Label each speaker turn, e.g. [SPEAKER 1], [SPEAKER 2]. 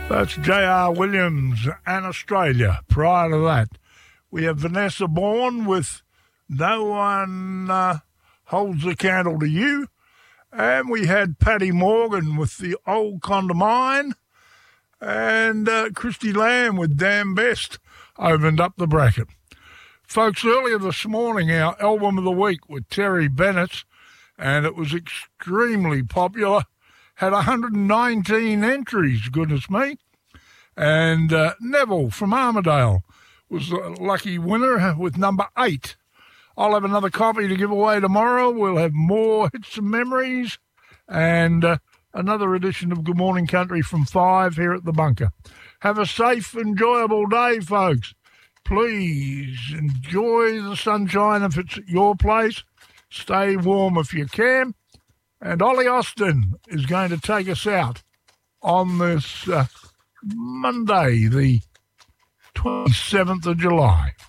[SPEAKER 1] That's J.R. Williams and Australia. Prior to that, we have Vanessa Bourne with No One Holds a Candle to You. And we had Paddy Morgan with The Old Condamine. And Christy Lamb with Damn Best opened up the bracket. Folks, earlier this morning, our album of the week with Terry Bennett, and it was extremely popular. Had 119 entries, goodness me. And Neville from Armidale was the lucky winner with number 8. I'll have another copy to give away tomorrow. We'll have more hits and memories and another edition of Good Morning Country from 5 here at the bunker. Have a safe, enjoyable day, folks. Please enjoy the sunshine if it's at your place. Stay warm if you can. And Ollie Austin is going to take us out on this Monday, the 27th of July.